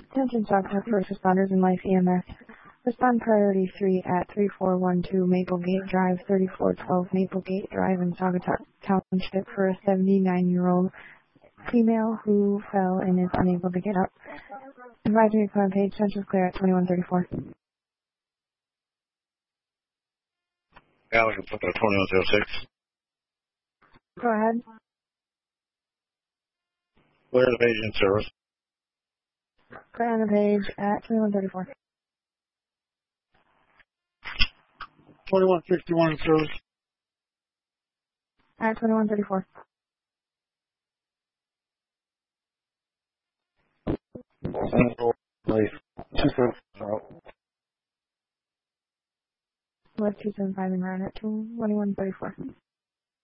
Attention Stockton first responders and life EMS. Respond priority 3 at 3412 Maplegate Drive, 3412 Maplegate Drive in Saugatuck Township for a 79-year-old female who fell and is unable to get up. Advisory plan page, Central Clear at 2134. Alex, put that 2106. Go ahead. Clear the page in service. Clear on the page at 2134. 2161 in service. At 2134. Left 275 and round at 2134.